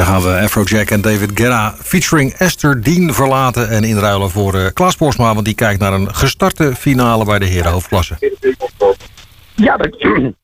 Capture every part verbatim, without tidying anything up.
Dan gaan we Afrojack en David Guetta featuring Esther Dean verlaten en inruilen voor uh, Klaas Boersma, want die kijkt naar een gestarte finale bij de herenhoofdklasse. Ja, dat,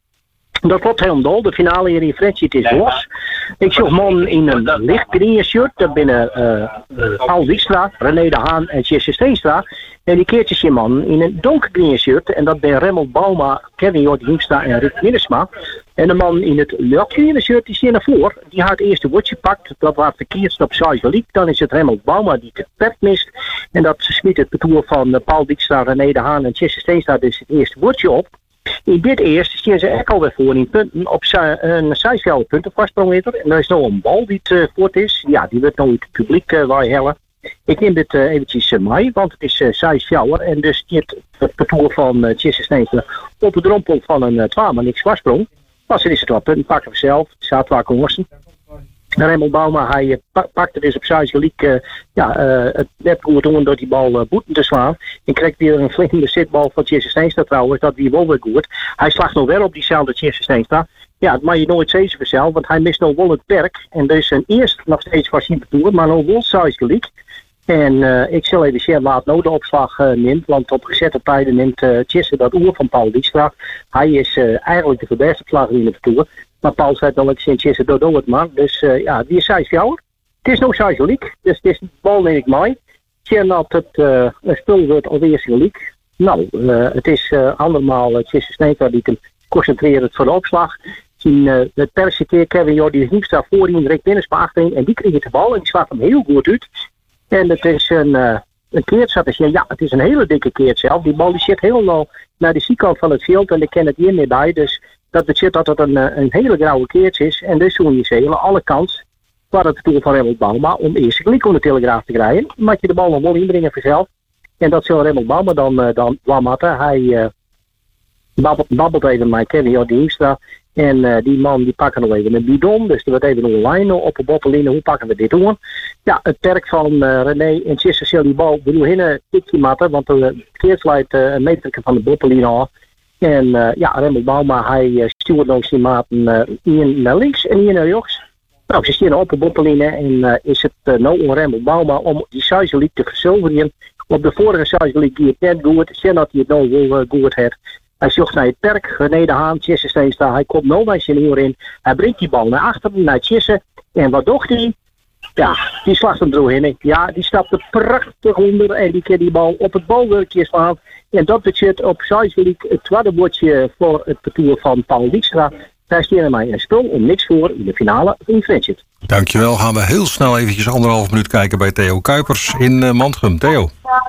dat klopt helemaal. De finale hier in Friendship is los. Ik zag man in een lichtgreen shirt. Dat binnen uh, uh, Paul Dijkstra, René de Haan en Jesse Steenstra. En die keertjes je man in een donkergreen shirt. En dat ben Remmel Bauma, Kevin Jord Hiemstra en Rick Minnesma. En de man in het lichtgreen shirt die zit naar voren. Die had het eerste woordje pakt. Dat was verkeerd op Saïs League. Dan is het Remmel Bauma die het perk mist. En dat smiet het parcours van uh, Paul Dijkstra, René de Haan en Jesse Steenstra dus het eerste woordje op. In dit eerste zien ze echt alweer voor in punten op een zijsveld punten vastsprongen. En er is nou een bal die het uh, voort is. Ja, die wordt nou het publiek uh, waar hellen. Ik neem dit uh, eventjes uh, mee, want het is uh, zijsveld. En dus het, het parcours van uh, Jesse Steenstra op de drompel van een uh, twaalf niks vastsprong. Pas er is het wat punten, pakken we zelf. Het staat waar konsten. Remmel Bauma, hij uh, pakte dus op Saïs League uh, ja, uh, het net goed doen door die bal uh, boeten te slaan. En kreeg weer een flinkende zitbal van Jesse Steenstra trouwens, dat wie wel weer goed. Hij slaagt nog wel op diezelfde Jesse Steenstra. Ja, het mag je nooit zeggen vanzelf, want hij mist nog wel het perk. En dus een eerst nog steeds was hij betoer, maar nog wel Saïs League. En uh, ik zal even zien laat nou de opslag uh, neemt, want op gezette tijden neemt uh, Jesse dat oer van Paul Dijkstra. Hij is uh, eigenlijk de verbeste opslag in de toer. Maar Paul zei dan, ik sinds Jesse dodo het man. Dus uh, ja, die is Saïs jouw. Het is nog Saïs League, dus het is de bal neem ik mee. Zie dat het uh, een spul wordt op de eerste league. Nou, uh, het is uh, andermaal uh, Jesse Steenstra die kan concentreren voor de opslag. Zien uh, het perciteer Kevin Jordi Hiemstra voorin, Rick Minnesma achterin. En die kreeg de bal en die slaat hem heel goed uit. En het is een, uh, een keertje. Ja, het is een hele dikke keert zelf. Die bal die zit helemaal naar de zijkant van het veld en ik ken het hier niet bij. Dus dat betekent dat het een, een hele grauwe keertje is. En dus doen je ze hele alle kans. Waar het doel van Remmel Bauma om eerst klik om de Telegraaf te krijgen. Maar je de bal nog wel inbrengen vanzelf. En dat zal Remmel Bauma dan, uh, dan wamatten. Hij uh, babbelt, babbelt even met Kevin Jordi Hiemstra. En uh, die man die pakken nog even een bidon. Dus die wordt even online op een botteline. Hoe pakken we dit doen? Ja, het perk van uh, René en Tjisse zal die bal bedoel hinnen tikje matten. Want de keert leidt uh, een meter van de botteline af. En uh, ja, Remmel Bauma, hij uh, stuurt langs die maten uh, één naar links en één naar rechts. Nou, ze staan op de botteline en uh, is het uh, nou om Remmel Bauma om die Saïs League te verzilveren. Op de vorige Saïs League die het net goed, zie dat hij het nou wel uh, goed heeft. Hij zocht naar het perk, René de Haan, Jesse Steenstra, hij komt nou bij zijn uur in. Hij brengt die bal naar achteren, naar Jesse. En wat doet hij? Ja, die slacht hem erin. Ja, die stapte prachtig onder en die keer die bal op het balwerkje slaan. En dat betekent op Saïs League het tweede bordje voor het parcours van Paul Dijkstra. Daar steren mij een spul om niks voor in de finale van Friendship. Dankjewel. Gaan we heel snel eventjes anderhalf minuut kijken bij Theo Kuipers in uh, Mantrum. Theo.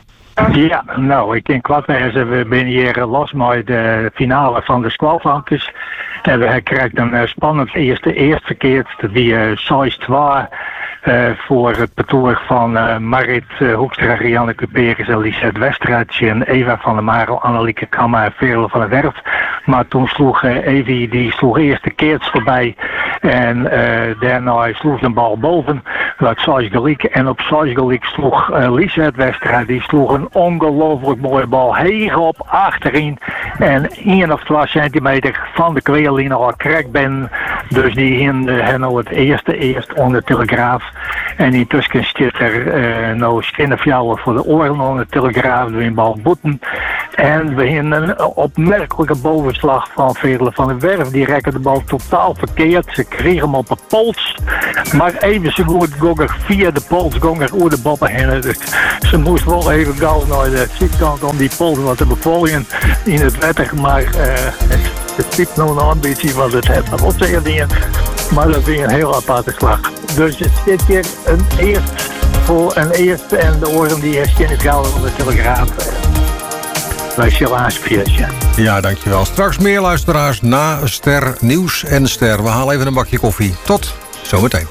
Ja, nou, ik in Kladweizen, we zijn hier los met de finale van de squalvankers. En we krijgen een uh, spannend eerste eerst verkeerd, die uh, Saïs twee uh, voor het parcours van uh, Marit uh, Hoekstra, Rianne Cuperis, Lisette Westraatje en Eva van der Marel, Annelieke Kamma en Veerle van der Werf. Maar toen sloeg uh, Evie, die sloeg eerst de keerts voorbij en uh, daarna sloeg de bal boven. Dat Saïs gelijk en op Saïs gelijk sloeg uh, Lisette Westraat, die sloeg een ongelooflijk mooie bal heeg op achterin en één of twee centimeter van de kweerlijn al krek ben. Dus die in uh, nou het eerste eerst onder de Telegraaf. En intussen zit er uh, nou schinnenfjouwen voor de oren onder de Telegraaf, door een bal boeten. En we hebben een opmerkelijke bovenslag van Veerle van der Werf. Die rekken de bal totaal verkeerd. Ze kregen hem op een pols. Maar even zo goed gonger via de pols gonger over de boppen heen. Dus ze moest wel even gauw naar de zijkant om die pols wat te bevolgen in het wetter. Maar uh, het, het piept nog een beetje, want het heeft nog opzeggen. Maar dat is een heel aparte slag. Dus het zit hier een eerst voor een eerste en de oren die heeft in het gouden van de Telegraaf. Bij Silaas Viertje. Ja, dankjewel. Straks meer luisteraars na Ster Nieuws en Ster. We halen even een bakje koffie. Tot zometeen.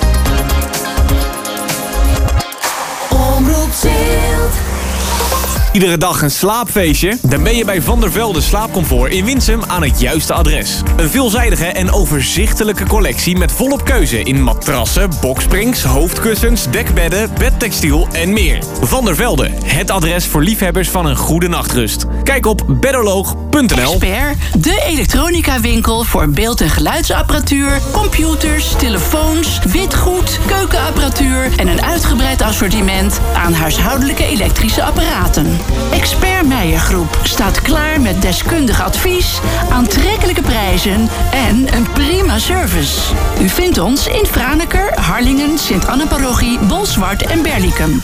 Omroep Zilt. Iedere dag een slaapfeestje? Dan ben je bij Van der Velde Slaapcomfort in Winsum aan het juiste adres. Een veelzijdige en overzichtelijke collectie met volop keuze in matrassen, boksprings, hoofdkussens, dekbedden, bedtextiel en meer. Van der Velde, het adres voor liefhebbers van een goede nachtrust. Kijk op bedoloog punt n l. Expert, de elektronica winkel voor beeld- en geluidsapparatuur, computers, telefoons, witgoed, keukenapparatuur en een uitgebreid assortiment aan huishoudelijke elektrische apparaten. Expert Meijer Groep staat klaar met deskundig advies, aantrekkelijke prijzen en een prima service. U vindt ons in Franeker, Harlingen, Sint-Anne-parochie, Bolsward en Berlicum.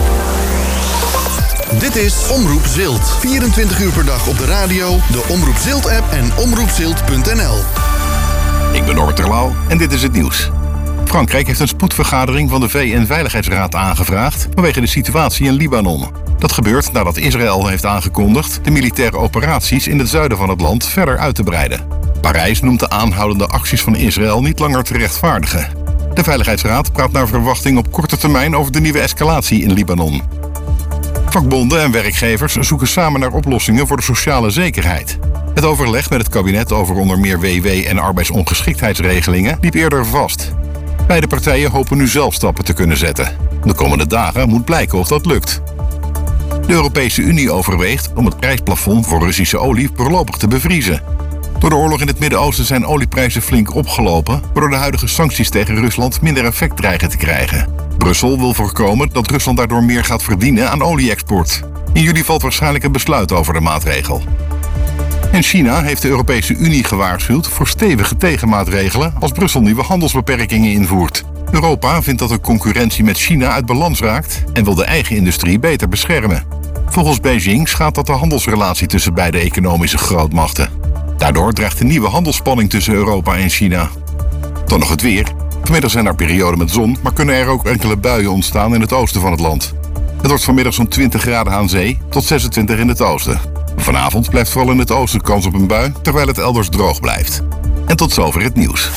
Dit is Omroep Zilt. vierentwintig uur per dag op de radio, de Omroep Zilt-app en omroep zilt punt n l. Ik ben Norbert Terlouw en dit is het nieuws. Frankrijk heeft een spoedvergadering van de V N-veiligheidsraad aangevraagd vanwege de situatie in Libanon. Dat gebeurt nadat Israël heeft aangekondigd de militaire operaties in het zuiden van het land verder uit te breiden. Parijs noemt de aanhoudende acties van Israël niet langer te rechtvaardigen. De Veiligheidsraad praat naar verwachting op korte termijn over de nieuwe escalatie in Libanon. Vakbonden en werkgevers zoeken samen naar oplossingen voor de sociale zekerheid. Het overleg met het kabinet over onder meer W W en arbeidsongeschiktheidsregelingen liep eerder vast. Beide partijen hopen nu zelf stappen te kunnen zetten. De komende dagen moet blijken of dat lukt. De Europese Unie overweegt om het prijsplafond voor Russische olie voorlopig te bevriezen. Door de oorlog in het Midden-Oosten zijn olieprijzen flink opgelopen, waardoor de huidige sancties tegen Rusland minder effect dreigen te krijgen. Brussel wil voorkomen dat Rusland daardoor meer gaat verdienen aan olie-export. In juli valt waarschijnlijk een besluit over de maatregel. En China heeft de Europese Unie gewaarschuwd voor stevige tegenmaatregelen als Brussel nieuwe handelsbeperkingen invoert. Europa vindt dat de concurrentie met China uit balans raakt en wil de eigen industrie beter beschermen. Volgens Beijing schaadt dat de handelsrelatie tussen beide economische grootmachten. Daardoor dreigt een nieuwe handelsspanning tussen Europa en China. Dan nog het weer. Vanmiddag zijn er perioden met zon, maar kunnen er ook enkele buien ontstaan in het oosten van het land. Het wordt vanmiddag zo'n twintig graden aan zee tot zesentwintig in het oosten. Vanavond blijft vooral in het oosten kans op een bui, terwijl het elders droog blijft. En tot zover het nieuws.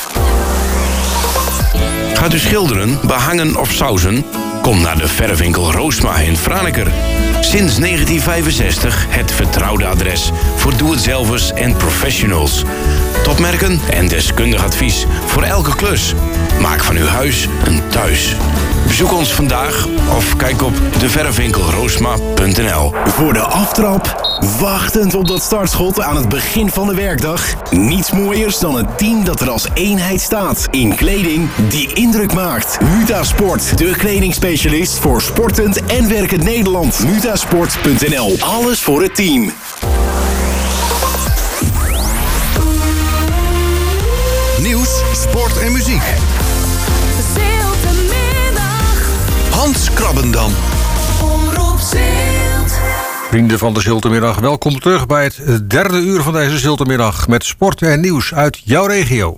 Gaat u schilderen, behangen of sausen? Kom naar de verfwinkel Roosma in Franeker. Sinds negentien vijfenzestig het vertrouwde adres voor doe-het-zelvers en professionals. Topmerken en deskundig advies voor elke klus. Maak van uw huis een thuis. Bezoek ons vandaag of kijk op de verfwinkel roosma punt n l. Voor de aftrap, wachtend op dat startschot aan het begin van de werkdag. Niets mooiers dan een team dat er als eenheid staat. In kleding die indruk maakt. Mutasport, de kledingspecialist voor sportend en werkend Nederland. mutasport punt n l. Alles voor het team. Nieuws, sport en muziek. Hans Krabbendam. Vrienden van de Ziltermiddag, welkom terug bij het derde uur van deze Ziltermiddag met sport en nieuws uit jouw regio.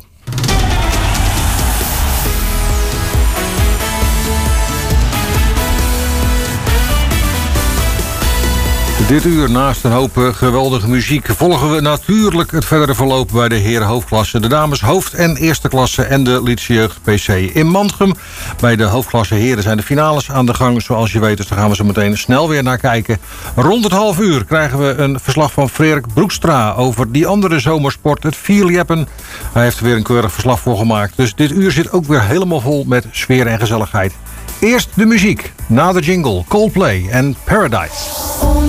Dit uur, naast een hoop geweldige muziek, volgen we natuurlijk het verdere verloop bij de heren hoofdklasse, de dames hoofd- en eerste klasse en de Lidsjeugd P C in Mantrum. Bij de hoofdklasse heren zijn de finales aan de gang, zoals je weet, dus daar gaan we zo meteen snel weer naar kijken. Rond het half uur krijgen we een verslag van Frederik Broekstra over die andere zomersport, het vierjeppen. Hij heeft er weer een keurig verslag voor gemaakt, dus dit uur zit ook weer helemaal vol met sfeer en gezelligheid. Eerst de muziek, na de jingle, Coldplay en Paradise.